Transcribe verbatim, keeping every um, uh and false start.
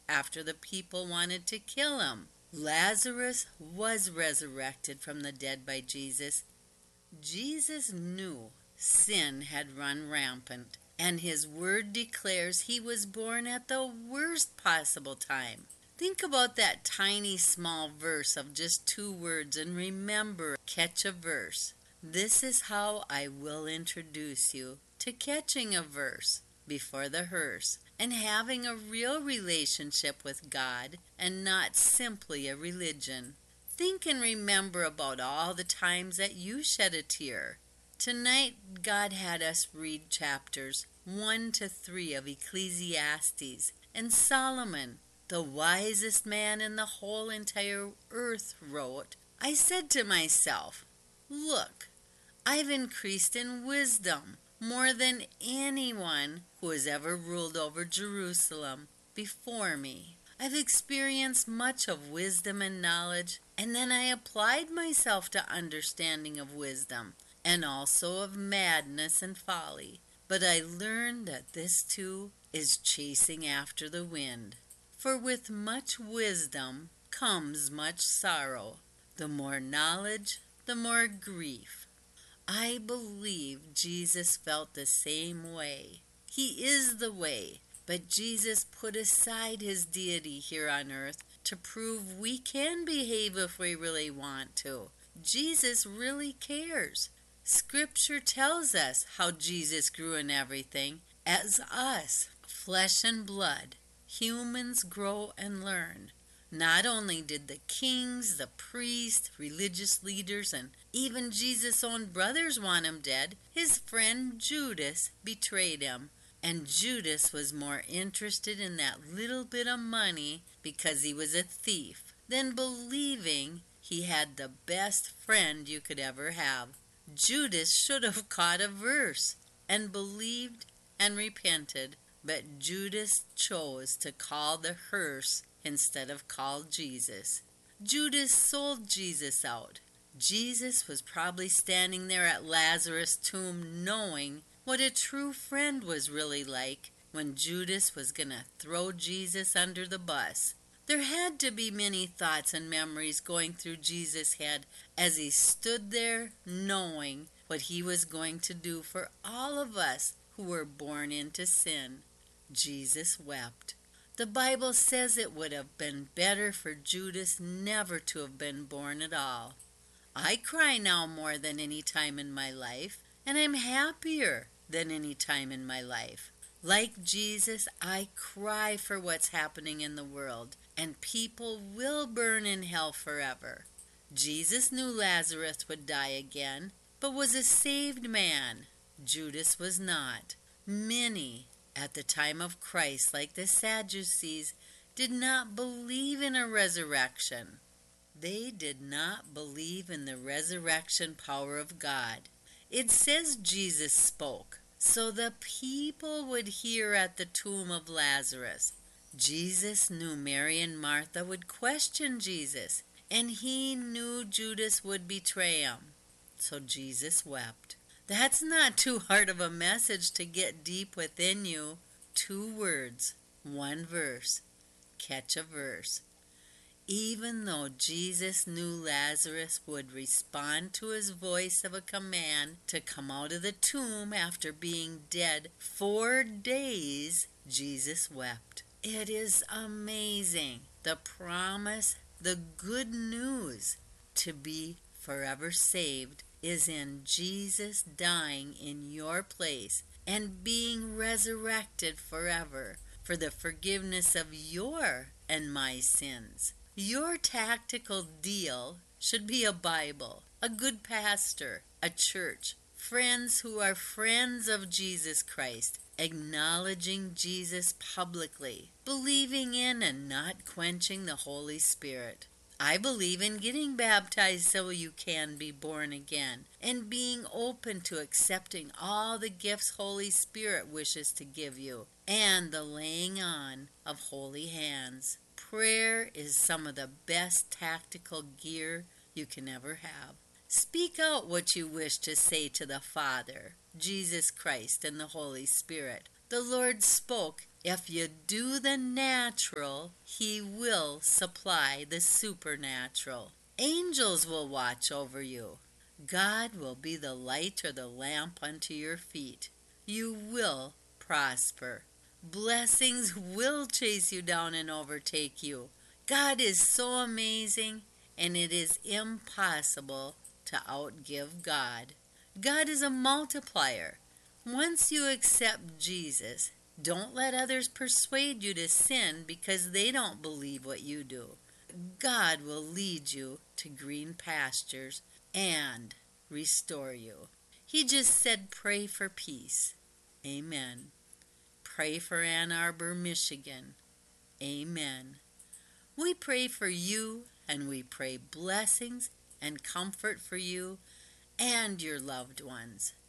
after the people wanted to kill him. Lazarus was resurrected from the dead by Jesus. Jesus knew sin had run rampant, and his word declares he was born at the worst possible time. Think about that tiny small verse of just two words and remember, catch a verse. This is how I will introduce you to catching a verse before the hearse and having a real relationship with God and not simply a religion. Think and remember about all the times that you shed a tear. Tonight, God had us read chapters one to three of Ecclesiastes, and Solomon, the wisest man in the whole entire earth, wrote, I said to myself, look, I've increased in wisdom more than anyone who has ever ruled over Jerusalem before me. I've experienced much of wisdom and knowledge, and then I applied myself to understanding of wisdom, and also of madness and folly. But I learned that this too is chasing after the wind. For with much wisdom comes much sorrow. The more knowledge, the more grief. I believe Jesus felt the same way. He is the way. But Jesus put aside his deity here on earth to prove we can behave if we really want to. Jesus really cares. Scripture tells us how Jesus grew in everything as us, flesh and blood. Humans grow and learn. Not only did the kings, the priests, religious leaders, and even Jesus' own brothers want him dead, his friend Judas betrayed him. And Judas was more interested in that little bit of money because he was a thief than believing he had the best friend you could ever have. Judas should have caught a verse and believed and repented, but Judas chose to call the hearse instead of call Jesus. Judas sold Jesus out. Jesus was probably standing there at Lazarus' tomb knowing what a true friend was really like when Judas was going to throw Jesus under the bus. There had to be many thoughts and memories going through Jesus' head as he stood there knowing what he was going to do for all of us who were born into sin. Jesus wept. The Bible says it would have been better for Judas never to have been born at all. I cry now more than any time in my life, and I'm happier than any time in my life. Like Jesus, I cry for what's happening in the world, and people will burn in hell forever. Jesus knew Lazarus would die again, but was a saved man. Judas was not. Many at the time of Christ, like the Sadducees, did not believe in a resurrection. They did not believe in the resurrection power of God. It says Jesus spoke, so the people would hear at the tomb of Lazarus. Jesus knew Mary and Martha would question Jesus, and he knew Judas would betray him. So Jesus wept. That's not too hard of a message to get deep within you. Two words, one verse. Catch a verse. Even though Jesus knew Lazarus would respond to his voice of a command to come out of the tomb after being dead four days, Jesus wept. It is amazing. The promise, the good news to be forever saved is in Jesus dying in your place and being resurrected forever for the forgiveness of your and my sins. Your tactical deal should be a Bible, a good pastor, a church, friends who are friends of Jesus Christ, acknowledging Jesus publicly, believing in and not quenching the Holy Spirit. I believe in getting baptized so you can be born again, and being open to accepting all the gifts Holy Spirit wishes to give you, and the laying on of holy hands. Prayer is some of the best tactical gear you can ever have. Speak out what you wish to say to the Father, Jesus Christ, and the Holy Spirit. The Lord spoke If you do the natural, He will supply the supernatural. Angels will watch over you. God will be the light or the lamp unto your feet. You will prosper. Blessings will chase you down and overtake you. God is so amazing, and it is impossible to outgive God. God is a multiplier. Once you accept Jesus, don't let others persuade you to sin because they don't believe what you do. God will lead you to green pastures and restore you. He just said, pray for peace. Amen. Pray for Ann Arbor, Michigan. Amen. We pray for you, and we pray blessings and comfort for you and your loved ones.